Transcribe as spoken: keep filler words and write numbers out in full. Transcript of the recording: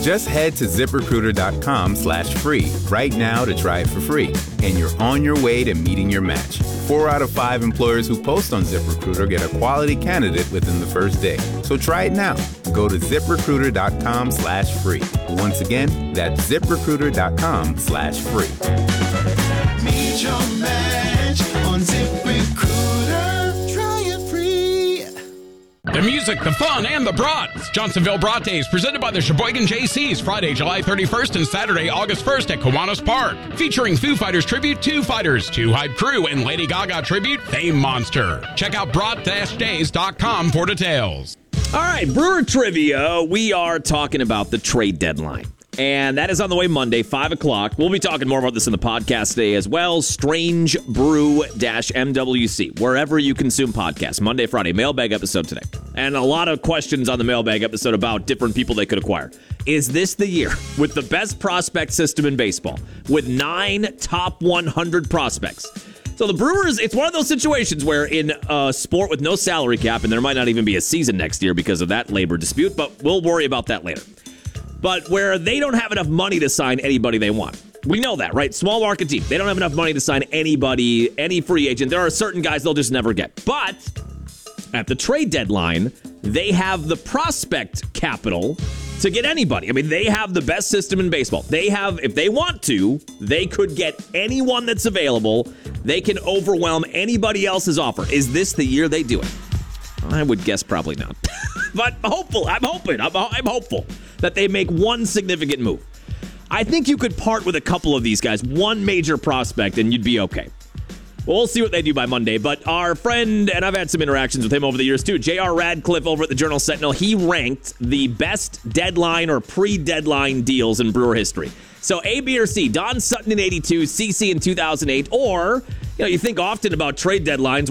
Just head to ZipRecruiter.com slash free right now to try it for free. And you're on your way to meeting your match. Four out of five employers who post on ZipRecruiter get a quality candidate within the first day. So try it now. Go to ZipRecruiter.com slash free. Once again, that's ZipRecruiter.com slash free. Meet your match on ZipRecruiter. Try it free. The music, the fun, and the brats. Johnsonville Brat Days, presented by the Sheboygan J Cs, Friday, July thirty-first and Saturday, August first at Kiwanis Park. Featuring Foo Fighters tribute, Two Fighters, Two Hype Crew, and Lady Gaga tribute, Fame Monster. Check out brat days dot com for details. All right, Brewer Trivia. We are talking about the trade deadline. And that is on the way Monday, five o'clock. We'll be talking more about this in the podcast today as well. Strange Brew M W C, wherever you consume podcasts. Monday, Friday, mailbag episode today. And a lot of questions on the mailbag episode about different people they could acquire. Is this the year with the best prospect system in baseball, with nine top one hundred prospects? So the Brewers, it's one of those situations where in a sport with no salary cap, and there might not even be a season next year because of that labor dispute, but we'll worry about that later. But where they don't have enough money to sign anybody they want. We know that, right? Small market team. They don't have enough money to sign anybody, any free agent. There are certain guys they'll just never get. But at the trade deadline, they have the prospect capital to get anybody. I mean, they have the best system in baseball. They have, if they want to, they could get anyone that's available. They can overwhelm anybody else's offer. Is this the year they do it? I would guess probably not. But hopeful. I'm hoping. I'm, I'm hopeful that they make one significant move. I think you could part with a couple of these guys, one major prospect, and you'd be okay. We'll see what they do by Monday, but our friend, and I've had some interactions with him over the years too, J R Radcliffe over at the Journal-Sentinel, he ranked the best deadline or pre-deadline deals in Brewer history. So A, B, or C, Don Sutton in eighty-two, C C in two thousand eight, or, you know, you think often about trade deadlines